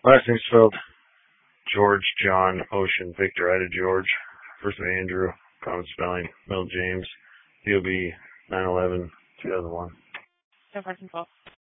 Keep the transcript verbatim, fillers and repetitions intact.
Last name spelled George, John, Ocean, Victor, Ida, George. First name Andrew, common spelling, middle James, D O B nine eleven two thousand one. No parking fault.